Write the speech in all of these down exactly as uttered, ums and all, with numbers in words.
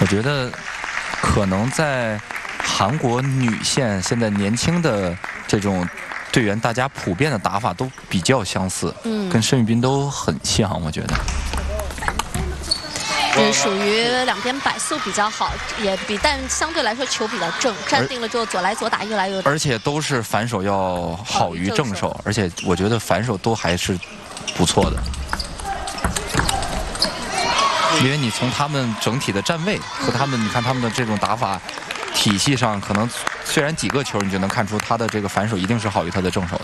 觉得可能在韩国女线现在年轻的这种队员，大家普遍的打法都比较相似，嗯，跟申玉彬都很像，我觉得。 是属于两边摆速比较好，也比但相对来说球比较正，站定了之后左来左打，右来右打。 而且都是反手要好于正手，而且我觉得反手都还是不错的。因为你从他们整体的站位和他们，你看他们的这种打法体系上，可能虽然几个球你就能看出他的这个反手一定是好于他的正手的。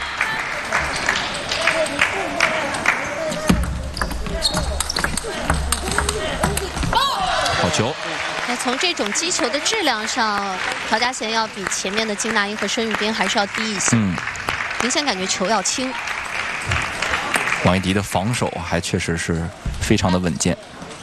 好球！ 那从这种击球的质量上，朴嘉贤要比前面的金娜英和申玉彬还是要低一些。嗯，明显感觉球要轻。 王艺迪的防守还确实是非常的稳健。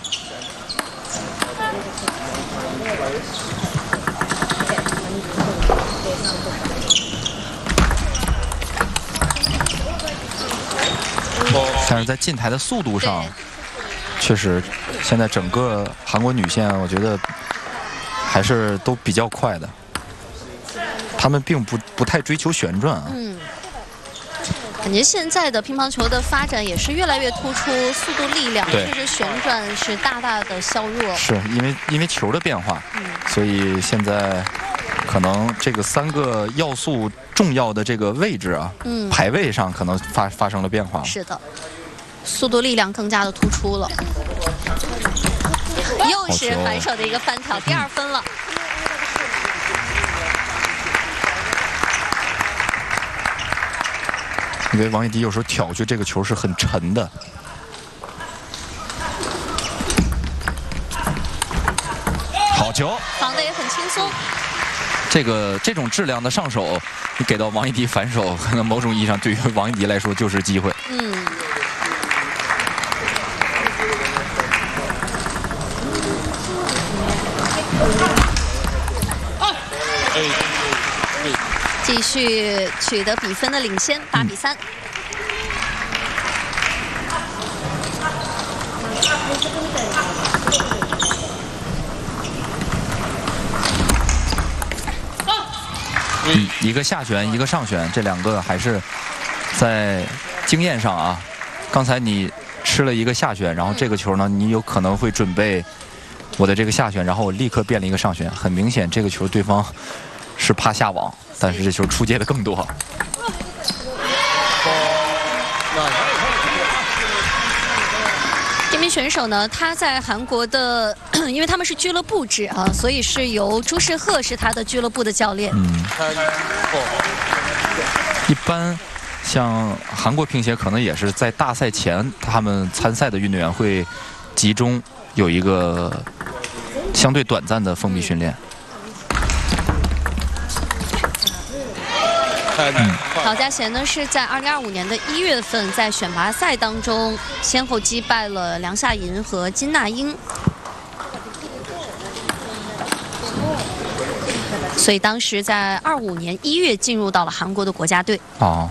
但是在进台的速度上。 确实，现在整个韩国女线，我觉得还是都比较快的。他们并不不太追求旋转啊。 嗯，感觉现在的乒乓球的发展也是越来越突出速度、力量，确实旋转是大大的削弱。 是因为因为球的变化，嗯、所以现在可能这个三个要素重要的这个位置啊，嗯、排位上可能发发生了变化。 是的。 速度、力量更加的突出了，又是反手的一个翻挑，第二分了。 因为王艺迪有时候挑去这个球是很沉的。好球， 防的也很轻松。 这个这种质量的上手，你给到王艺迪反手，可能某种意义上对于王艺迪来说就是机会。嗯。 继续取得比分的领先，八比三。 嗯，一个下旋，一个上旋，这两个还是在经验上啊。刚才你吃了一个下旋，然后这个球呢，你有可能会准备我的这个下旋，然后我立刻变了一个上旋，很明显这个球对方是怕下网。 但是这球出界的更多。 这名选手呢，他在韩国的，因为他们是俱乐部制啊，所以是由朱世赫是他的俱乐部的教练。嗯。 一般像韩国乒协可能也是在大赛前，他们参赛的运动员会集中有一个相对短暂的封闭训练。 嗯，朴嘉贤呢是在二零二五年的一月份在选拔赛当中先后击败了梁夏银和金娜英，所以当时在二五年一月进入到了韩国的国家队。哦。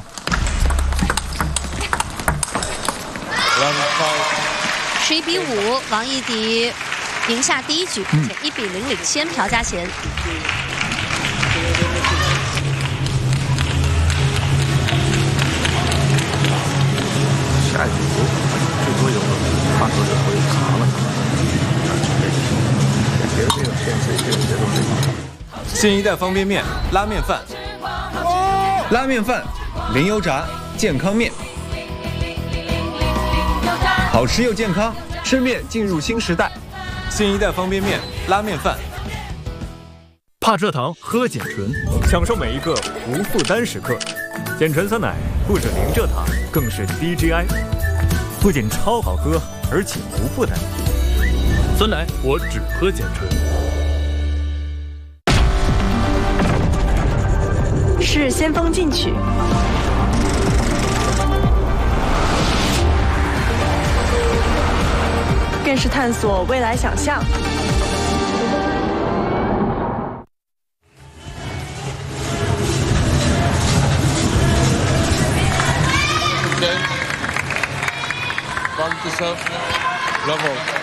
十一比五，王艺迪赢下第一局，并且一比零领先朴嘉贤。 下一局最多有看多就会卡了，别的没有限制，别的别的都没有。 新一代方便面拉面饭，拉面饭零油炸健康面，好吃又健康，吃面进入新时代。新一代方便面拉面饭。 怕蔗糖喝碱醇，享受每一个无负担时刻。碱醇酸奶不止零蔗糖，更是低 G I， 不仅超好喝，而且无负担。酸奶我只喝碱醇。 是先锋进取，更是探索未来想象。 One to serve, level.